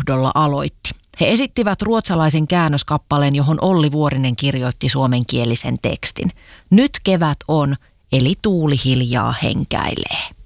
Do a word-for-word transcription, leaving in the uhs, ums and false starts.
johdolla aloitti. He esittivät ruotsalaisen käännöskappaleen, johon Olli Vuorinen kirjoitti suomenkielisen tekstin. Nyt kevät on, eli tuuli hiljaa henkäilee.